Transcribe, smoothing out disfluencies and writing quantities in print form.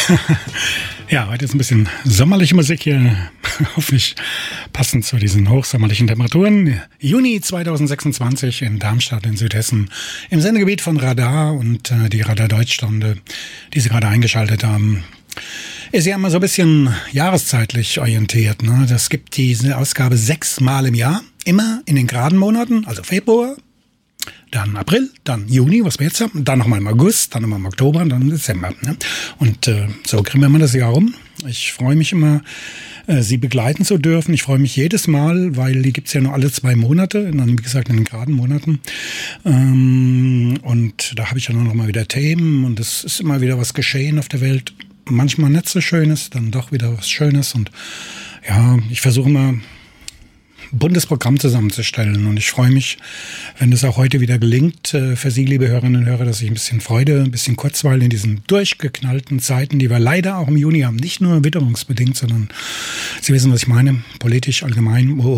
Ja, heute ist ein bisschen sommerliche Musik hier, hoffentlich passend zu diesen hochsommerlichen Temperaturen. Juni 2026 in Darmstadt in Südhessen im Sendegebiet von Radar und die Radar Deutschstunde, die Sie gerade eingeschaltet haben, ist ja immer so ein bisschen jahreszeitlich orientiert. Ne? Das gibt diese Ausgabe 6 Mal im Jahr, immer in den geraden Monaten, also Februar, dann April, dann Juni, was wir jetzt haben, dann nochmal im August, dann nochmal im Oktober und dann im Dezember. Ne? Und so kriegen wir immer das Jahr rum. Ich freue mich immer, Sie begleiten zu dürfen. Ich freue mich jedes Mal, weil die gibt's ja nur alle 2 Monate, dann wie gesagt in den geraden Monaten. Und da habe ich dann auch noch mal wieder Themen und es ist immer wieder was geschehen auf der Welt. Manchmal nicht so Schönes, dann doch wieder was Schönes. Und ja, ich versuche immer buntes Programm zusammenzustellen und ich freue mich, wenn es auch heute wieder gelingt, für Sie, liebe Hörerinnen und Hörer, dass ich ein bisschen Freude, ein bisschen Kurzweil in diesen durchgeknallten Zeiten, die wir leider auch im Juni haben, nicht nur witterungsbedingt, sondern Sie wissen, was ich meine, politisch allgemein,